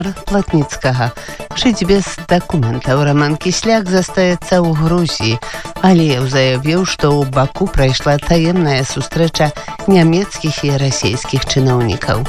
Платніцкага. Жыць без дакументаў Роман Кісляк застаецца ў Грузіі. Аліеў заявіў, што ў Баку прайшла таемная сустрэча нямецкіх і расійскіх чыноўнікаў.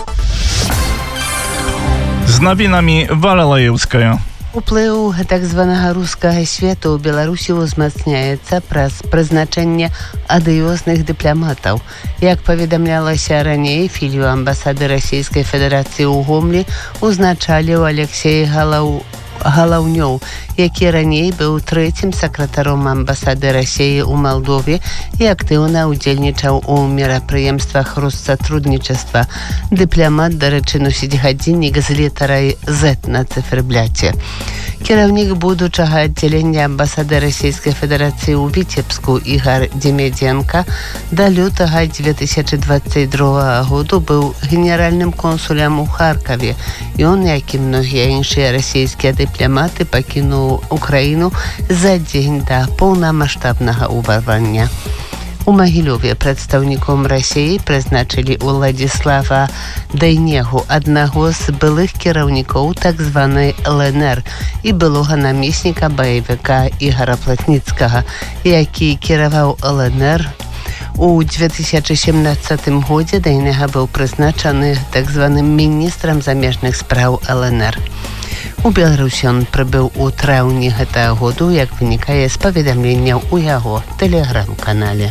З навінамі Валя Лаеўская. Уплыў так званага рускага свету ў Беларусі ўзмацняецца праз прызначэнне адыёзных дыпламатаў. Як паведамлялася раней, філію амбасады Расійскай Федэрацыі ў Гомлі узначаліў Алексей Галаўнёў, які раней быў трэцім сакратаром амбасады Расіі ў Малдове і актыўна ўдзельнічаў у мерапрыемствах Россатруднічества. Дыпламат, дарэчы, носіць гадзіннік з літарай Z на цыфербляце. Кіраўнік будучага аддзялення амбасады Расійскай Федэрацыі ў Віцебску Ігар Демедзенка да лютага 2022 году быў генеральным консулем у Харкаве. Ён, як і многія іншыя расійскія дыпламаты, пакінуў Украіну за дзень да поўнамаштабнага ўварвання. У Магілёве прадстаўніком Расіі прызначылі Уладзіслава Дайнегу, аднаго з былых кіраўнікоў так званай ЛНР і былога намесніка баевіка Ігара Платніцкага, які кіраваў ЛНР. У 2017 годзе Дайнега быў прызначаны так званым міністрам замежных спраў ЛНР. У Беларусі ён прыбыў у траўні гэтага году, як вынікае з паведамленняў у яго тэлеграм-канале.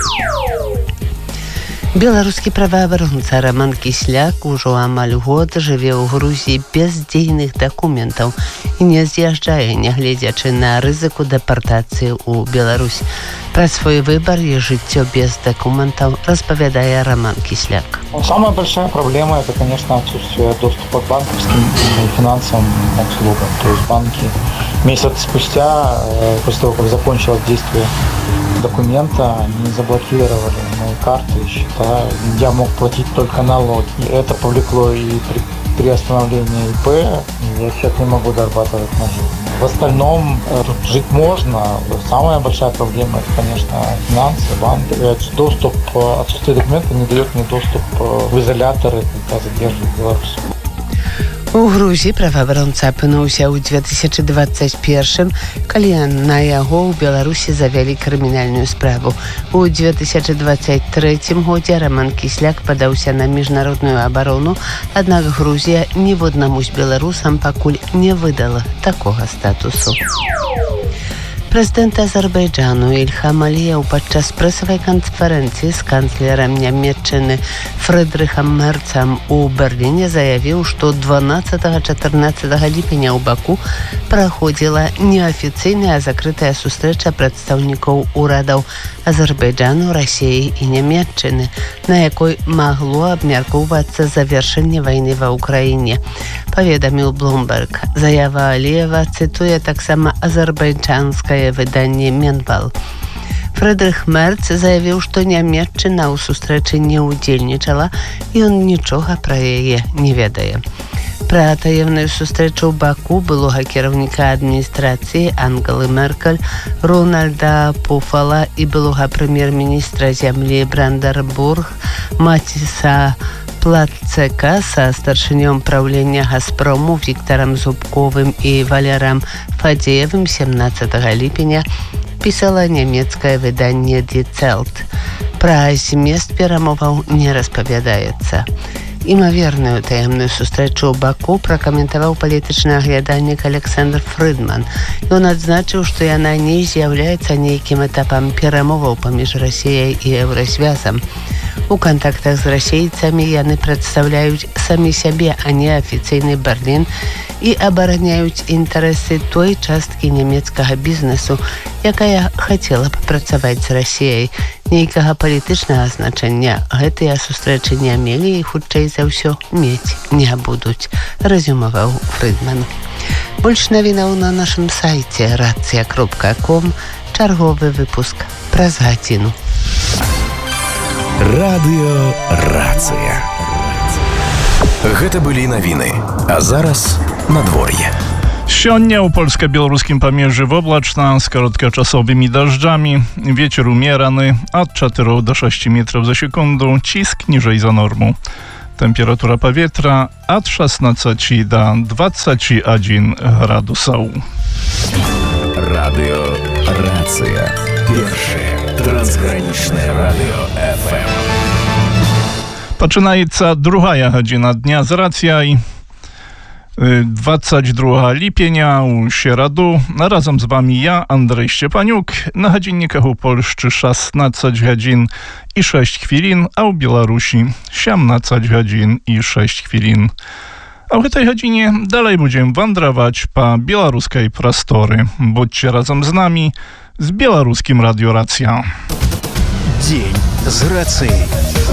Беларускі праваабаронца Роман Кісляк ужо амаль год жыве ў Грузіі без дзейных дакументаў і не з'язджае, нягледзячы на рызыку дэпартацыі ў Беларусь. Про свой выбор и жыццё без документов распавядае Роман Кісляк. Самая большая проблема – это, конечно, отсутствие доступа к банковским и финансовым услугам. То есть банки месяц спустя, после того, как закончилось действие документа, они заблокировали мои карты и счета. Я мог платить только налоги. Это повлекло и при остановлении ИП. Я сейчас не могу зарабатывать на жизнь. В остальном тут жить можно. Самая большая проблема – это, конечно, финансы, банки. Отсутствие документов не дает мне доступ в изоляторы, когда задерживают Беларусь. У Грузіі праваабаронца апынуўся ў 2021, калі на яго ў Беларусі завялі крымінальную справу. У 2023 годзе Роман Кісляк падаўся на міжнародную абарону, аднак Грузія ніводнаму з беларусам пакуль не выдала такога статусу. Прэзідэнт Азербайджану Ільхам Аліеў падчас прэсавай канферэнцыі з канцлерам Нямецчыны Фрыдрыхам Мерцам у Берліне заявіў, што 12-14 ліпеня ў Баку праходзіла неафіцыйная закрытая сустрэча прадстаўнікоў урадаў Азербайджану, Расіі і Нямецчыны, на якой магло абмяркоўвацца завяршэнне вайны ва ўкраіне. Паведаміў Блумберг. Заява Аліева цытуе таксама азербайджанскае выданне «Менвал». Фрыдрых Мерц заявіў, што Нямецчына ў сустрэчы не ўдзельнічала, і ён нічога пра яе не ведае. Пра таемную сустрэчу ў Баку былога кіраўніка адміністрацыі Ангелы Меркель, Рональда Пуфала і былога прэм'ер-міністра зямлі Брандербург Маціса Платцека са старшынём правлення «Газпрому» Віктарам Зубковым і Валерам Фадзеевым 17 ліпеня пісала нямецкае выданне «Die Welt». Пра змест перамоваў не распавядаецца. Імаверную таемную сустрэчу ў Баку пракаментаваў палітычны аглядальнік Александр Фрыдман. Ён адзначыў, што яна не з'яўляецца нейкім этапам перамоваў паміж Расіяй і Еўразвязам. У кантактах з расейцамі яны прадстаўляюць самі сябе, а не афіцыйны Берлін, і абараняюць інтарэсы той часткі нямецкага бізнесу, якая хацела б працаваць з Расіяй. Нейкага палітычнага значэння гэтыя сустрэчы не мелі і, хутчэй за ўсё, мець не будуць, рэзюмаваў Фрыдман. Больш навінаў на нашым сайце racja.com. Чарговы выпуск праз гадзіну. Радыё «Рацыя». Гэта былі навіны, а зараз надвор'е. Сёння ў польска-беларускім памежжы воблачна з кароткачасовымі дажджамі. Вецер умераны ад 4 до 6 метров за секунду, ціск ніжэй за норму. Температура повітря від 16 до 21 градусов. Радио «Рація». Перше трансграничне радио ФМ. Починається друга година дня з рацією. 22 lipia u środu. Razem z wami ja, Andrzej Szczepaniuk. Na godzinnikach u Polszczy 16 godzin i 6 chwilin, a u Białorusi 17 godzin i 6 chwilin. A w tej godzinie dalej będziemy wędrować po białoruskiej prostory. Bądźcie razem z nami, z Białoruskim Radio Racja. Dzień z racji.